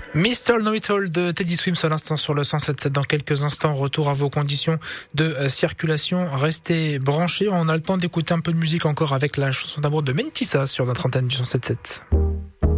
Mr. Know-It-All de Teddy Swims à l'instant sur le 107.7. Dans quelques instants, retour à vos conditions de circulation. Restez branchés. On a le temps d'écouter un peu de musique encore avec la chanson d'amour de Mentissa sur notre antenne du 107.7.